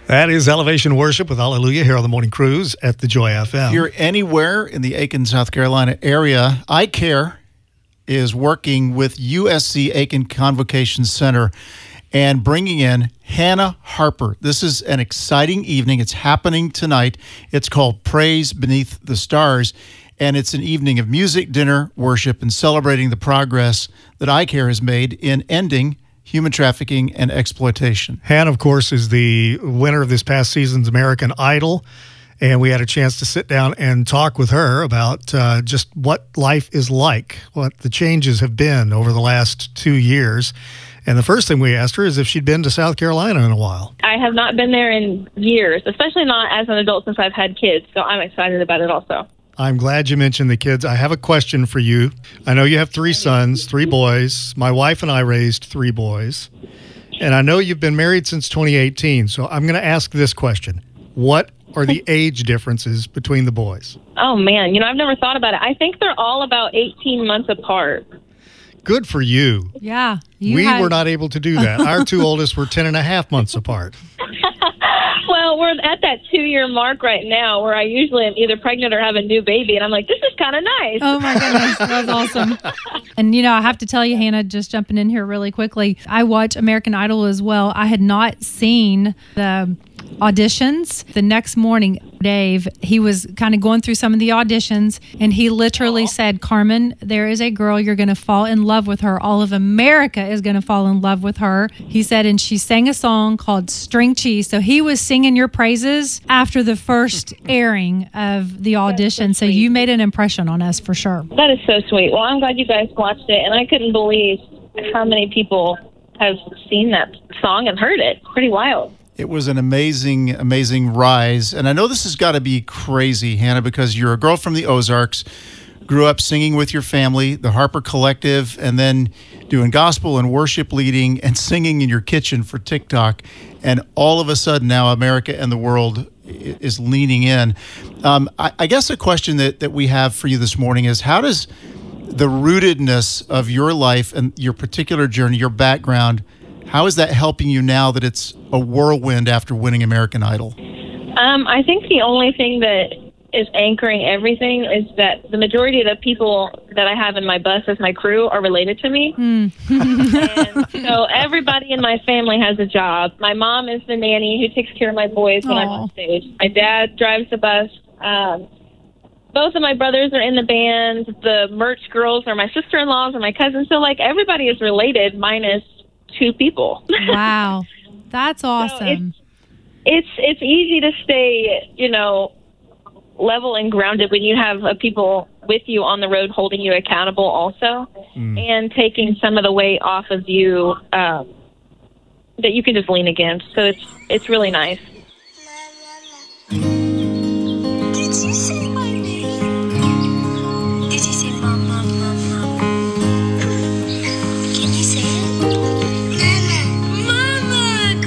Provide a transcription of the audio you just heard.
That is Elevation Worship with Hallelujah here on the Morning Cruise at the Joy FM. If you're anywhere in the Aiken, South Carolina area, iCare is working with USC Aiken Convocation Center and bringing in Hannah Harper. This is an exciting evening. It's happening tonight. It's called Praise Beneath the Stars, and it's an evening of music, dinner, worship, and celebrating the progress that iCare has made in ending human trafficking and exploitation. Hannah, of course, is the winner of this past season's American Idol, and we had a chance to sit down and talk with her about just what life is like, what the changes have been over the last 2 years. And the first thing we asked her is if she'd been to South Carolina in a while. I have not been there in years, especially not as an adult since I've had kids, so I'm excited about it also. I'm glad you mentioned the kids. I have a question for you. I know you have 3 sons, 3 boys. My wife and I raised 3 boys. And I know you've been married since 2018, so I'm going to ask this question. What are the age differences between the boys? Oh, man. I've never thought about it. I think they're all about 18 months apart. Good for you. Yeah. We were not able to do that. Our 2 oldest were 10 and a half months apart. Well, we're at that 2-year mark right now where I usually am either pregnant or have a new baby, and I'm like, this is kind of nice. Oh, my goodness. That's awesome. And, I have to tell you, Hannah, just jumping in here really quickly, I watch American Idol as well. I had not seen the auditions. The next morning, Dave, he was kind of going through some of the auditions, and he literally said, Carmen, there is a girl, you're going to fall in love with her. All of America is going to fall in love with her. He said, and she sang a song called String Cheese. So he was singing your praises after the first airing of the audition. So you made an impression on us for sure. That is so sweet. Well, I'm glad you guys watched it, and I couldn't believe how many people have seen that song and heard it. It's pretty wild. It was an amazing, amazing rise. And I know this has got to be crazy, Hannah, because you're a girl from the Ozarks, grew up singing with your family, the Harper Collective, and then doing gospel and worship leading and singing in your kitchen for TikTok. And all of a sudden now America and the world is leaning in. I guess a question that we have for you this morning is, how does the rootedness of your life and your particular journey, your background, how is that helping you now that it's a whirlwind after winning American Idol? I think the only thing that is anchoring everything is that the majority of the people that I have in my bus as my crew are related to me. And so everybody in my family has a job. My mom is the nanny who takes care of my boys when I'm on stage. My dad drives the bus. Both of my brothers are in the band. The merch girls are my sister-in-laws and my cousins. So, everybody is related minus 2 people. Wow. That's awesome. So it's easy to stay, level and grounded when you have people with you on the road holding you accountable also, and taking some of the weight off of you that you can just lean against. So it's really nice.